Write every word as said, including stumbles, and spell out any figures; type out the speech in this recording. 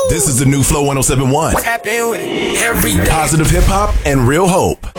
This is the new Flow one oh seven point one. What's happening with it? Every day. Positive hip hop and real hope.